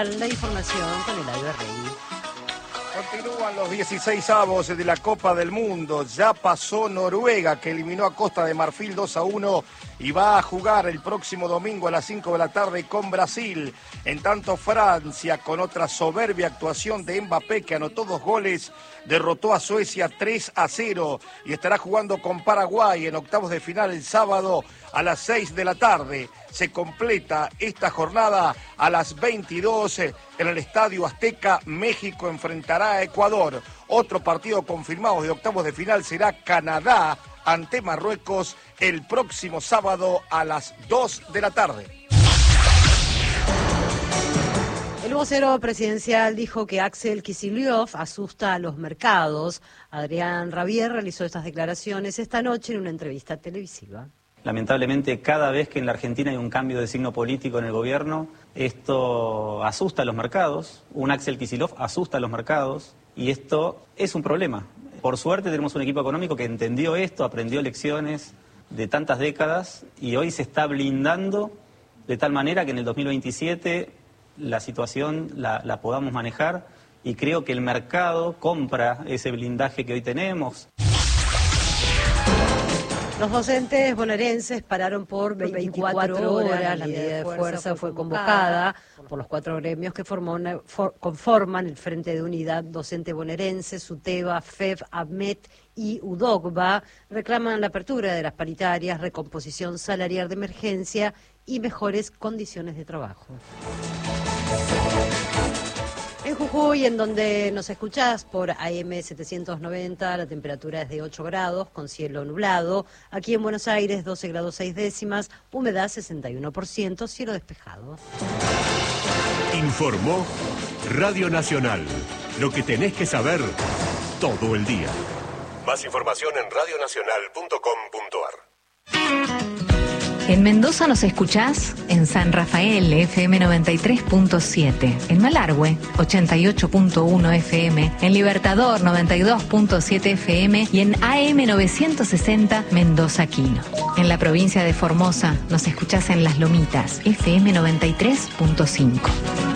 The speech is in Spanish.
La información con Eladio Rey. Continúan los 16avos de la Copa del Mundo. Ya pasó Noruega, que eliminó a Costa de Marfil 2-1 y va a jugar el próximo domingo a las 5 de la tarde con Brasil. En tanto, Francia, con otra soberbia actuación de Mbappé, que anotó 2 goles, derrotó a Suecia 3-0 y estará jugando con Paraguay en octavos de final el sábado a las 6 de la tarde. Se completa esta jornada a las 22 en el Estadio Azteca. México enfrentará a Ecuador. Otro partido confirmado de octavos de final será Canadá ante Marruecos el próximo sábado a las 2 de la tarde. El vocero presidencial dijo que Axel Kicillof asusta a los mercados. Adrián Rabier realizó estas declaraciones esta noche en una entrevista televisiva. Lamentablemente, cada vez que en la Argentina hay un cambio de signo político en el gobierno, esto asusta a los mercados. Un Axel Kicillof asusta a los mercados y esto es un problema. Por suerte tenemos un equipo económico que entendió esto, aprendió lecciones de tantas décadas y hoy se está blindando de tal manera que en el 2027 la situación la podamos manejar y creo que el mercado compra ese blindaje que hoy tenemos. Los docentes bonaerenses pararon por 24 horas. La medida de fuerza fue convocada por los 4 gremios que conforman el Frente de Unidad Docente Bonaerense, SUTEBA, FEB, ABMET y UDOGBA. Reclaman la apertura de las paritarias, recomposición salarial de emergencia y mejores condiciones de trabajo. En Jujuy, en donde nos escuchás por AM 790, la temperatura es de 8 grados, con cielo nublado. Aquí en Buenos Aires, 12 grados 6 décimas, humedad 61%, cielo despejado. Informó Radio Nacional. Lo que tenés que saber todo el día. Más información en radionacional.com.ar. En Mendoza nos escuchás en San Rafael, FM 93.7, en Malargüe, 88.1 FM, en Libertador, 92.7 FM y en AM 960, Mendoza Quino. En la provincia de Formosa nos escuchás en Las Lomitas, FM 93.5.